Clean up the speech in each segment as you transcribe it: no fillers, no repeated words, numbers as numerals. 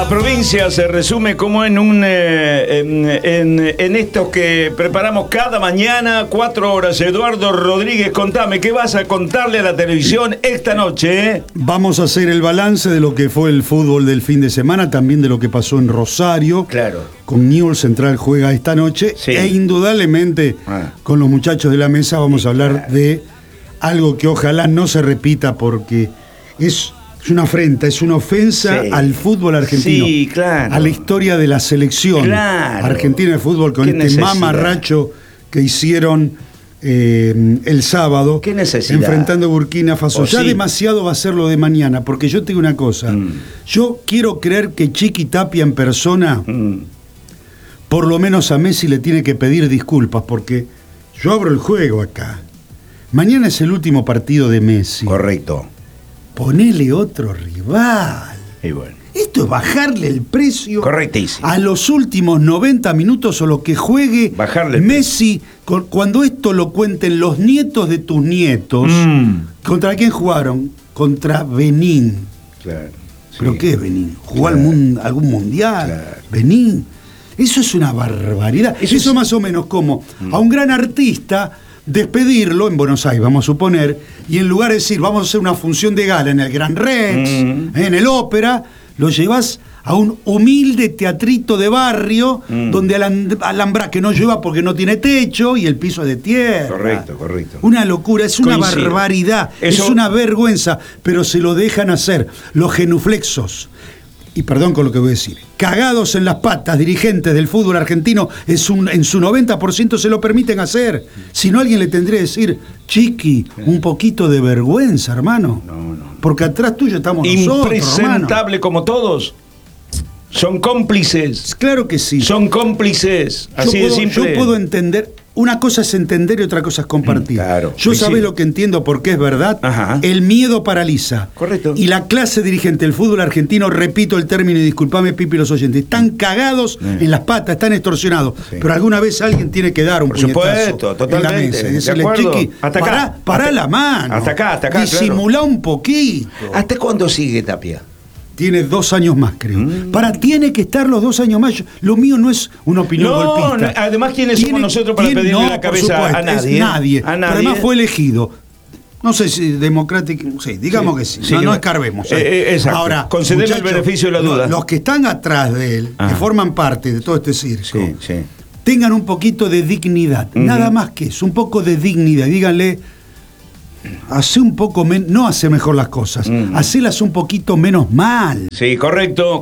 La provincia se resume como en estos que preparamos cada mañana, 4 horas. Eduardo Rodríguez, contame, ¿qué vas a contarle a la televisión esta noche? Vamos a hacer el balance de lo que fue el fútbol del fin de semana, también de lo que pasó en Rosario. Claro. Con Newell's Central juega esta noche. Sí. E indudablemente, con los muchachos de la mesa vamos a hablar de algo que ojalá no se repita porque es una afrenta, es una ofensa al fútbol argentino, a la historia de la selección argentina de fútbol con este mamarracho que hicieron el sábado, enfrentando a Burkina Faso. Ya demasiado va a ser lo de mañana, porque yo te digo una cosa, yo quiero creer que Chiqui Tapia en persona, por lo menos a Messi le tiene que pedir disculpas, porque yo abro el juego acá. Mañana es el último partido de Messi. Correcto. Ponele otro rival. Y bueno. Esto es bajarle el precio. Correctísimo. A los últimos 90 minutos o lo que juegue Messi, cuando esto lo cuenten los nietos de tus nietos. ¿Contra quién jugaron? Contra Benín. Claro. ¿Pero sí. qué es Benín? ¿Jugó algún mundial? Claro. Benín. Eso es una barbaridad. Eso es más o menos como a un gran artista despedirlo en Buenos Aires, vamos a suponer, y en lugar de decir, vamos a hacer una función de gala en el Gran Rex, en el Ópera, lo llevas a un humilde teatrito de barrio, donde alambra que no llueva porque no tiene techo y el piso es de tierra. Correcto. Una locura, es una barbaridad, es una vergüenza, pero se lo dejan hacer los genuflexos. Y perdón con lo que voy a decir, cagados en las patas, dirigentes del fútbol argentino, en su 90% se lo permiten hacer. Si no, alguien le tendría que decir, Chiqui, un poquito de vergüenza, hermano. No. Porque atrás tuyo estamos nosotros, impresentable como todos. Son cómplices. Claro que sí. Son cómplices. Así de simple. Yo puedo entender. Una cosa es entender y otra cosa es compartir. Claro. Yo sabés lo que entiendo porque es verdad. El miedo paraliza. Correcto. Y la clase dirigente del fútbol argentino, repito el término y disculpame Pipi y los oyentes, están cagados en las patas, están extorsionados. Pero alguna vez alguien tiene que dar un puñetazo. Por supuesto, totalmente. En la mesa y decirle, Chiqui, pará la mano. Hasta acá. Disimulá un poquito. ¿Hasta cuándo sigue Tapia? Tiene 2 años más, creo. Tiene que estar los 2 años más. Lo mío no es una opinión golpista. Además, ¿quiénes somos nosotros para pedirle la cabeza a nadie? Nadie. Pero además fue elegido. No sé si democrático, sí, digamos que sí. No escarbemos. Exacto. Ahora, concedemos el beneficio de la duda. Los que están atrás de él, que forman parte de todo este circo, tengan un poquito de dignidad. Nada más que eso, un poco de dignidad. Díganle, hace un poco menos, no hace mejor las cosas, hacelas un poquito menos mal. Sí, correcto.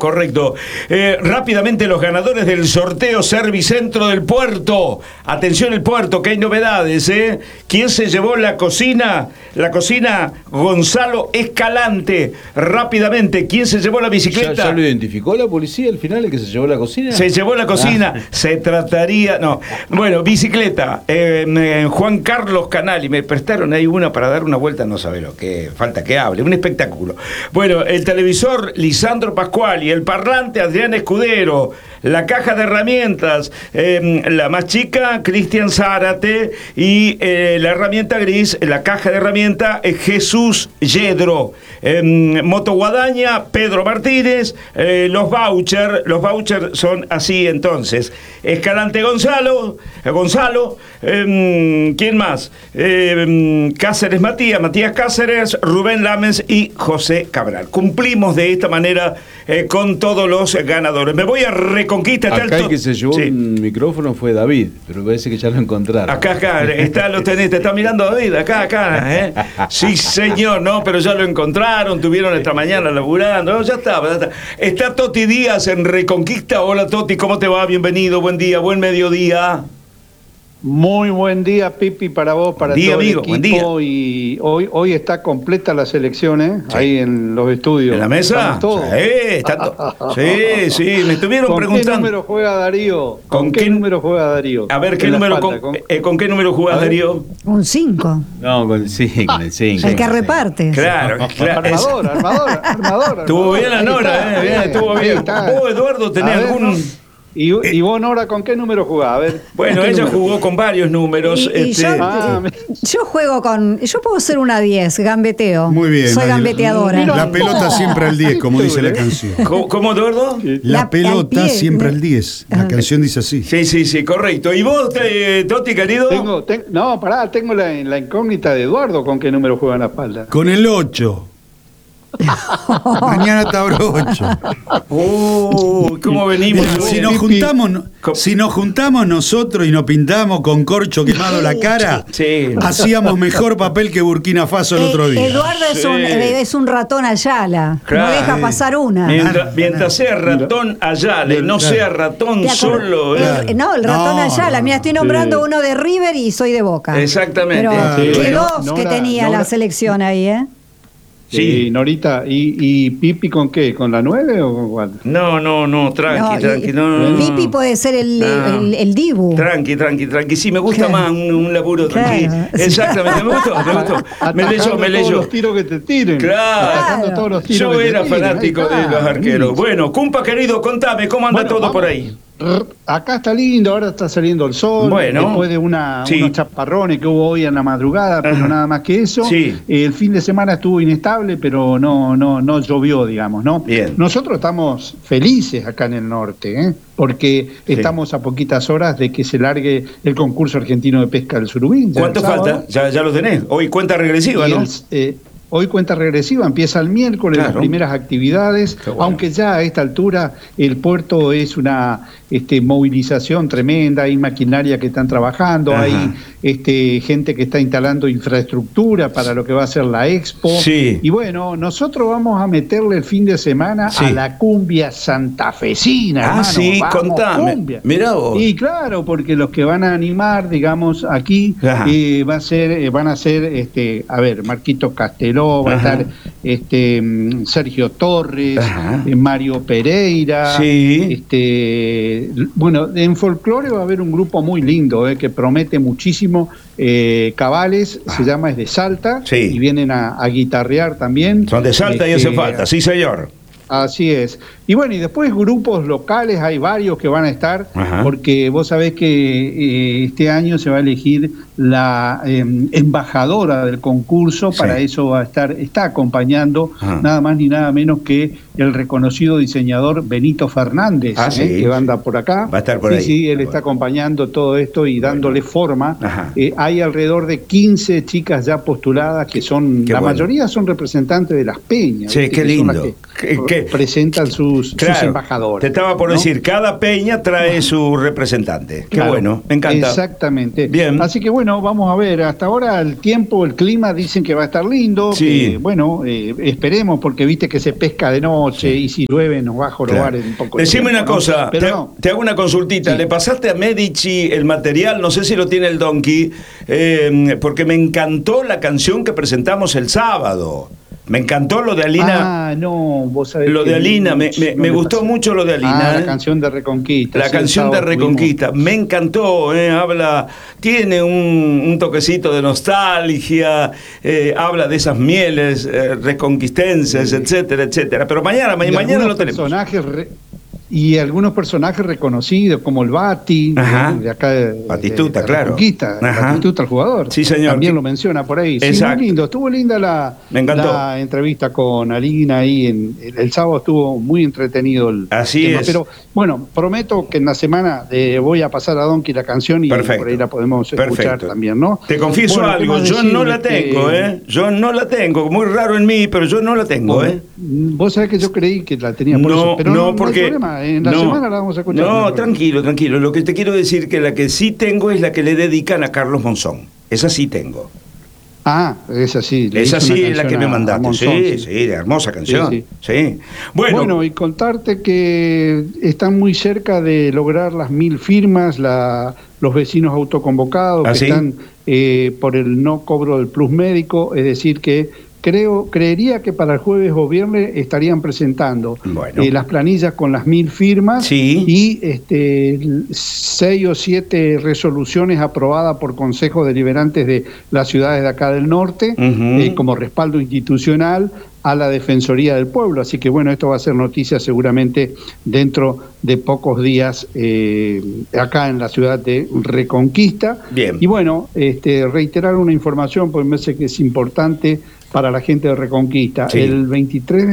Rápidamente los ganadores del sorteo Servicentro del Puerto. Atención el Puerto, que hay novedades, ¿Quién se llevó la cocina? La cocina Gonzalo Escalante. Rápidamente, ¿quién se llevó la bicicleta? ¿Ya lo identificó la policía al final, el que se llevó la cocina? Se llevó la cocina, se trataría, bueno, bicicleta, Juan Carlos Canali, me prestaron ahí una para dar una vuelta, no sabe lo que falta que hable, un espectáculo. Bueno, el televisor Lisandro Pascual y el parlante Adrián Escudero, la caja de herramientas, la más chica Cristian Zárate y la herramienta gris, la caja de herramienta Jesús Yedro, Moto Guadaña Pedro Martínez, los vouchers son así entonces, Escalante Gonzalo, ¿quién más? Cáceres Matías Cáceres, Rubén Lames y José Cabral. Cumplimos de esta manera con todos los ganadores. Me voy a Reconquista. Acá el que se llevó un micrófono fue David, pero parece que ya lo encontraron. Acá, lo tenés, te está mirando David, acá. Sí, señor, pero ya lo encontraron, tuvieron esta mañana laburando, ya está. Está Toti Díaz en Reconquista. Hola Toti, ¿cómo te va? Bienvenido, buen día, buen mediodía. Muy buen día, Pipi, para vos, para todo amigo, el equipo. Y hoy está completa la selección, ahí en los estudios. ¿En la mesa? Sí, me estuvieron preguntando. ¿Con qué número juega Darío? ¿Con qué número juega Darío? A ver, ¿con qué número juega Darío? Un 5. No, con el 5. El que reparte. Claro. Armador. Estuvo bien la Nora, estuvo bien. ¿Vos, Eduardo, tenés algún...? ¿Y vos, Nora, con qué número jugás? A ver. Bueno, ella jugó con varios números. Yo juego con... Yo puedo ser una 10, gambeteo. Muy bien. Soy gambeteadora. La pelota siempre al 10, como dice la canción. ¿Cómo, Eduardo? La pelota siempre al 10. La canción dice así. Sí, correcto. ¿Y vos, Toti, querido? Tengo la incógnita de Eduardo, ¿con qué número juega en la espalda? Con el 8. Mañana está brocho. ¿Cómo venimos? Si nos juntamos nosotros y nos pintamos con corcho quemado la cara, hacíamos mejor papel que Burkina Faso el otro día. Eduardo es un ratón Ayala. Claro. No deja pasar una. Mientras sea ratón Ayala, no sea ratón solo. El ratón Ayala. Mira, estoy nombrando uno de River y soy de Boca. Exactamente. Pero qué dos que tenía la selección ahí, ¿eh? Sí, Norita, ¿y Pipi con qué? ¿Con la 9 o con cuál? No, tranqui. Pipi puede ser el Dibu. Tranqui. Sí, me gusta más un laburo tranqui. Exactamente, me gustó. Me leyó. Todos los tiros que te tiren. Claro. Todos los tiros yo que era te tiren. fanático de los arqueros. Bueno, Cumpa querido, contame, ¿cómo anda todo por ahí? Acá está lindo, ahora está saliendo el sol, después de unos chaparrones que hubo hoy en la madrugada, pero nada más que eso. El fin de semana estuvo inestable, pero no llovió, digamos, ¿no? Bien. Nosotros estamos felices acá en el norte, porque estamos a poquitas horas de que se largue el concurso argentino de pesca del surubín. ¿Cuánto falta? Ya lo tenés. Hoy cuenta regresiva, ¿no? Hoy cuenta regresiva, empieza el miércoles, las primeras actividades, aunque ya a esta altura el puerto es una movilización tremenda, hay maquinaria que están trabajando, hay gente que está instalando infraestructura para lo que va a ser la Expo. Y bueno, nosotros vamos a meterle el fin de semana a la cumbia santafesina, hermano. Contame. Mirá vos. Y claro, porque los que van a animar, digamos, aquí van a ser, Marquito Casteló, va a estar Sergio Torres, Mario Pereira. Bueno, en folclore va a haber un grupo muy lindo que promete muchísimo. Cabales, se llama, es de Salta, y vienen a guitarrear también. Son de Salta y hace falta, sí señor. Así es. Y bueno, y después grupos locales, hay varios que van a estar, porque vos sabés que este año se va a elegir la embajadora del concurso, para eso está acompañando nada más ni nada menos que el reconocido diseñador Benito Fernández, que anda por acá. Va a estar por ahí. Sí, él está acompañando todo esto y dándole forma. Hay alrededor de 15 chicas ya postuladas, que son, mayoría son representantes de las peñas. Sí, qué lindo. Que presentan sus embajadores. Te estaba por decir, cada peña trae su representante. Qué bueno, me encanta. Exactamente. Bien. Así que bueno, vamos a ver. Hasta ahora el tiempo, el clima dicen que va a estar lindo. Esperemos, porque viste que se pesca de noche y si llueve nos va a jorobar un poco. Decime una cosa, te hago una consultita. ¿Le pasaste a Medici el material? No sé si lo tiene el Donkey, porque me encantó la canción que presentamos el sábado. Me encantó lo de Alina. Vos sabés. Lo de Alina, me gustó mucho lo de Alina. La canción de Reconquista. La canción de Reconquista. Me encantó, tiene un toquecito de nostalgia, habla de esas mieles reconquistenses, etcétera, etcétera. Pero mañana lo tenemos. Y algunos personajes reconocidos, como el Bati, de acá de Batistuta, claro. Reconquista, Batistuta, el jugador. Sí, señor. También lo menciona por ahí. Exacto. Sí, muy lindo. Estuvo linda la entrevista con Alina ahí. El sábado estuvo muy entretenido el tema. Pero bueno, prometo que en la semana voy a pasar a Donkey la canción y por ahí la podemos escuchar también, ¿no? Te confieso algo, yo no la tengo, Yo no la tengo. Muy raro en mí, pero yo no la tengo, Vos sabés que yo creí que la tenía por eso, pero no porque... hay problema. En la semana la vamos a escuchar. No, tranquilo. Lo que te quiero decir que la que sí tengo es la que le dedican a Carlos Monzón. Esa sí tengo. Esa sí. Esa sí es la que me mandaste. Monzón, sí, hermosa canción. Sí. Bueno, y contarte que están muy cerca de lograr las 1000 firmas, los vecinos autoconvocados que están por el no cobro del plus médico, es decir que creería que para el jueves o viernes estarían presentando las planillas con las 1000 firmas y 6 o 7 resoluciones aprobadas por consejos deliberantes de las ciudades de acá del norte como respaldo institucional a la Defensoría del Pueblo. Así que bueno, esto va a ser noticia seguramente dentro de pocos días acá en la ciudad de Reconquista. Bien. Y bueno, reiterar una información, porque me parece que es importante para la gente de Reconquista. Sí. El 23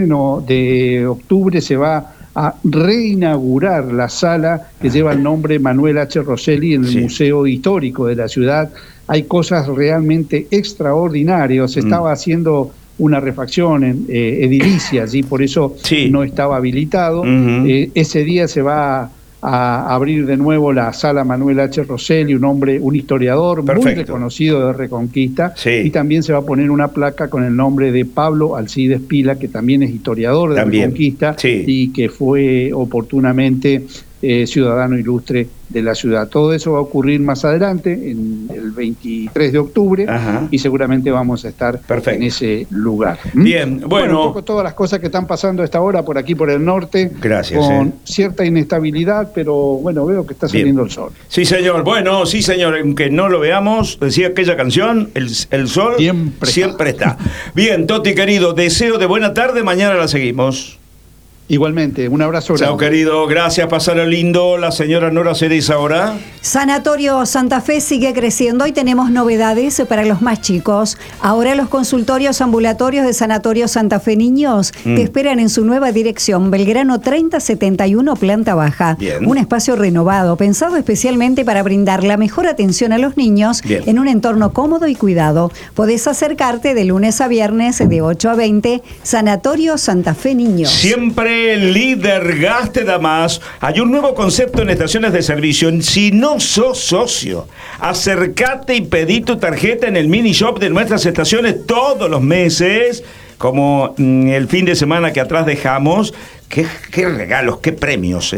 de octubre se va a reinaugurar la sala que lleva el nombre Manuel H. Rosselli en el Museo Histórico de la ciudad. Hay cosas realmente extraordinarias. Se estaba haciendo una refacción edilicia allí, por eso no estaba habilitado. Ese día se va a abrir de nuevo la sala Manuel H. Rosselli, un historiador muy reconocido de Reconquista, y también se va a poner una placa con el nombre de Pablo Alcides Pila, que también es historiador de Reconquista y que fue oportunamente ciudadano ilustre de la ciudad. Todo eso va a ocurrir más adelante, en el 23 de octubre, y seguramente vamos a estar en ese lugar. Bien, bueno. Un poco todas las cosas que están pasando a esta hora por aquí, por el norte, gracias, con cierta inestabilidad, pero bueno, veo que está saliendo el sol. Sí, señor. Bueno, sí, señor. Aunque no lo veamos, decía aquella canción, el sol siempre está. Bien, Toti, querido, deseo de buena tarde. Mañana la seguimos. Igualmente, un abrazo grande. Chao, querido, gracias, pasarlo lindo. La señora Nora Ceres ahora. Sanatorio Santa Fe sigue creciendo y tenemos novedades para los más chicos. Ahora los consultorios ambulatorios de Sanatorio Santa Fe Niños te esperan en su nueva dirección, Belgrano 3071, planta baja. Bien. Un espacio renovado, pensado especialmente para brindar la mejor atención a los niños en un entorno cómodo y cuidado. Podés acercarte de lunes a viernes de 8 a 20, Sanatorio Santa Fe Niños. Siempre líder gas te da más. Hay un nuevo concepto en estaciones de servicio. Si no sos socio, acércate y pedí tu tarjeta en el mini shop de nuestras estaciones todos los meses, como el fin de semana que atrás dejamos. Qué regalos, qué premios.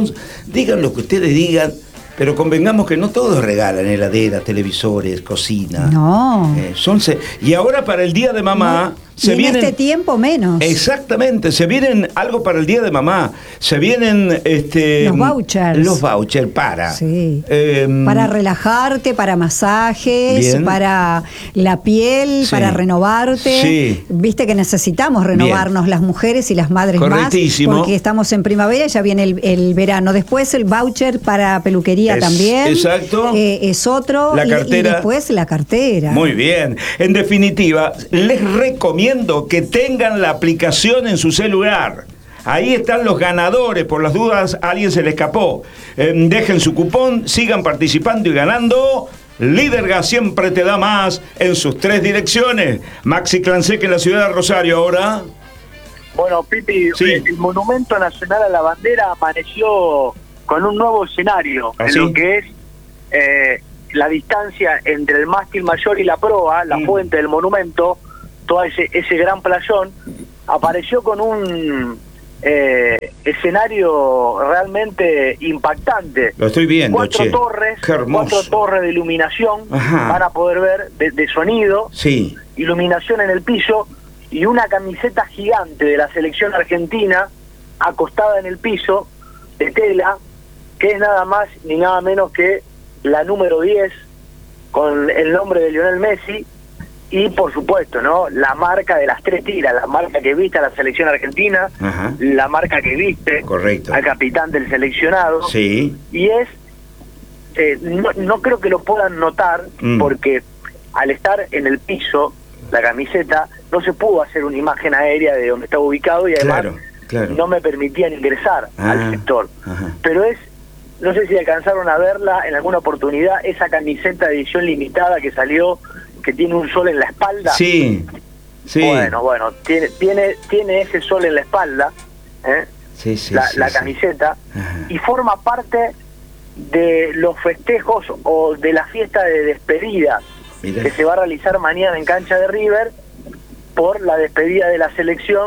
Digan lo que ustedes digan, pero convengamos que no todos regalan heladeras, televisores, cocina. No. Y ahora para el Día de Mamá... Y en este tiempo menos. Exactamente, se vienen algo para el Día de Mamá, se vienen los vouchers. Los vouchers para para relajarte, para masajes, para la piel, para renovarte. Viste que necesitamos renovarnos las mujeres y las madres más, porque estamos en primavera y ya viene el verano. Después el voucher para peluquería también. Exacto. Es otro. La cartera. Y después la cartera. Muy bien. En definitiva, les recomiendo que tengan la aplicación en su celular. Ahí están los ganadores, por las dudas a alguien se le escapó. Dejen su cupón, sigan participando y ganando. Líder Gas siempre te da más en sus 3 direcciones. Maxi Clanseque en la ciudad de Rosario ahora. Bueno, Pipi, el Monumento Nacional a la Bandera amaneció con un nuevo escenario, en lo que es la distancia entre el mástil mayor y la proa, la fuente del monumento. Todo ese gran playón apareció con un escenario realmente impactante. Lo estoy viendo, 4 torres de iluminación. Van a poder ver de sonido, iluminación en el piso y una camiseta gigante de la selección argentina acostada en el piso de tela, que es nada más ni nada menos que la número 10 con el nombre de Lionel Messi. Y por supuesto, ¿no? La marca de las 3 tiras, la marca que viste a la selección argentina, la marca que viste al capitán del seleccionado. Y es, no creo que lo puedan notar, porque al estar en el piso, la camiseta, no se pudo hacer una imagen aérea de donde estaba ubicado y además no me permitían ingresar al sector. Pero no sé si alcanzaron a verla en alguna oportunidad, esa camiseta de edición limitada que salió, que tiene un sol en la espalda. Bueno, tiene ese sol en la espalda, la camiseta, y forma parte de los festejos o de la fiesta de despedida que se va a realizar mañana en cancha de River por la despedida de la selección,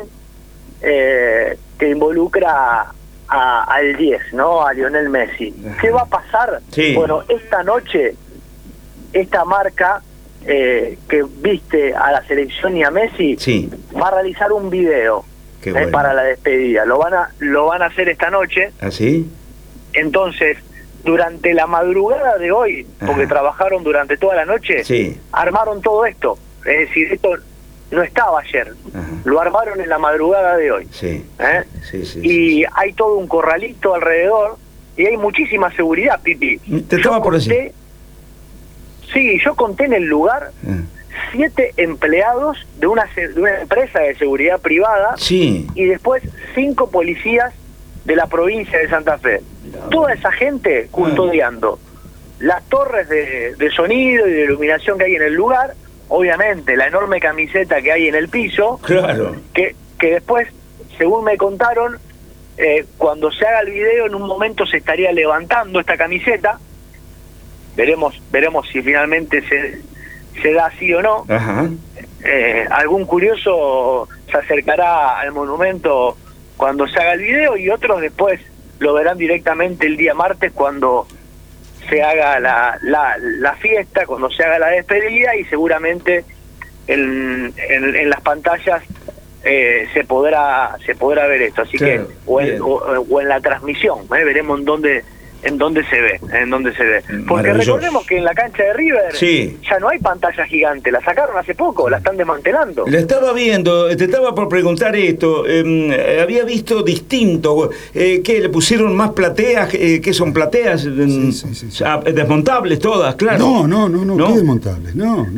que involucra al 10, ¿no? A Lionel Messi. ¿Qué va a pasar? Bueno, esta noche, esta marca que viste a la selección y a Messi va a realizar un video para la despedida. Lo van a hacer esta noche. ¿Así? Entonces, durante la madrugada de hoy, porque trabajaron durante toda la noche, armaron todo esto. Es decir, esto no estaba ayer, lo armaron en la madrugada de hoy. Sí. Y hay todo un corralito alrededor y hay muchísima seguridad, Pipi. Te estaba por decir. Sí, yo conté en el lugar 7 empleados de una empresa de seguridad privada y después 5 policías de la provincia de Santa Fe. Toda esa gente custodiando las torres de sonido y de iluminación que hay en el lugar, obviamente la enorme camiseta que hay en el piso, que después, según me contaron, cuando se haga el video en un momento se estaría levantando esta camiseta. Veremos si finalmente se da así o no. Algún curioso se acercará al monumento cuando se haga el video y otros después lo verán directamente el día martes cuando se haga la fiesta, cuando se haga la despedida, y seguramente en las pantallas se podrá ver esto. Así que o en la transmisión, veremos en dónde se ve. Porque recordemos que en la cancha de River ya no hay pantalla gigante, la sacaron hace poco, la están desmantelando. La estaba viendo, te estaba por preguntar esto, había visto distinto, ¿qué le pusieron más plateas? ¿Qué son plateas? Sí. Desmontables todas, claro. No, ¿qué desmontables? No.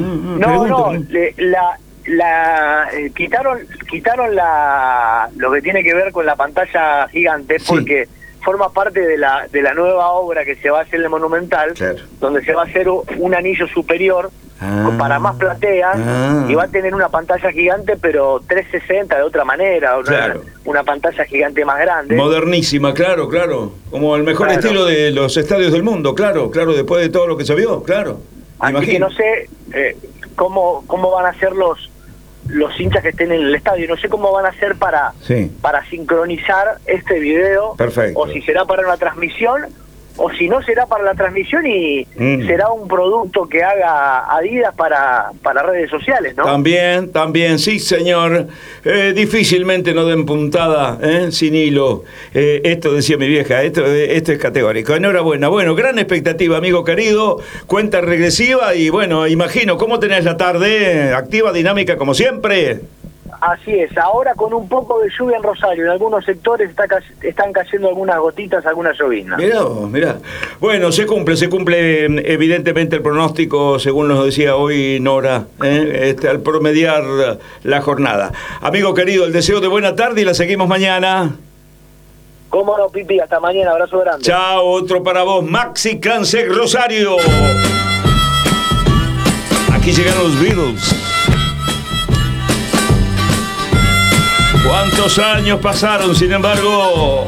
Quitaron lo que tiene que ver con la pantalla gigante porque forma parte de la nueva obra que se va a hacer en el Monumental, donde se va a hacer un anillo superior para más plateas y va a tener una pantalla gigante, pero 360 de otra manera, una pantalla gigante más grande. Modernísima, claro, como el mejor estilo de los estadios del mundo, claro, después de todo lo que se vio, Así que no sé cómo van a ser los hinchas que estén en el estadio, no sé cómo van a hacer para sincronizar este video. Perfecto. O si será para una transmisión o si no será para la transmisión y será un producto que haga Adidas para redes sociales, ¿no? También, sí señor. Difícilmente no den puntada sin hilo. Esto decía mi vieja, esto es categórico. Enhorabuena. Bueno, gran expectativa, amigo querido. Cuenta regresiva y bueno, imagino, ¿cómo tenés la tarde? Activa, dinámica como siempre. Así es, ahora con un poco de lluvia en Rosario, en algunos sectores están cayendo algunas gotitas, algunas lloviznas. Mirá. Bueno, se cumple evidentemente el pronóstico, según nos decía hoy Nora, al promediar la jornada. Amigo querido, el deseo de buena tarde y la seguimos mañana. Cómo no, Pipi, hasta mañana, abrazo grande. Chao, otro para vos, Maxi Cansec Rosario. Aquí llegan los Beatles. ¿Cuántos años pasaron, sin embargo?